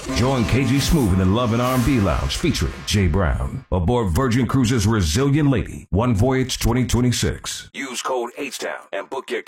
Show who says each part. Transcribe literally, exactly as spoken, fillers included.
Speaker 1: Join K G Smooth in the Love and R and B Lounge featuring Jay Brown aboard Virgin Cruises Resilient Lady, One Voyage twenty twenty-six. Use code H-Town and book your